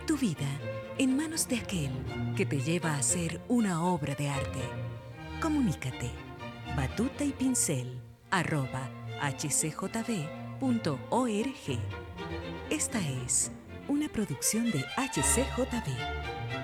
Tu vida en manos de aquel que te lleva a hacer una obra de arte. Comunícate. Batuta y pincel @hcjb.org. Esta es una producción de HCJB.